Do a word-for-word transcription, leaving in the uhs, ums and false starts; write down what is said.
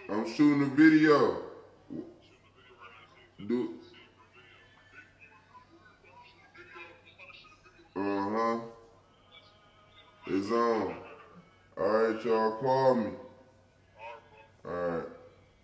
I'm shooting a video. Do. Uh huh. It's on. All right, y'all. Call me. All right.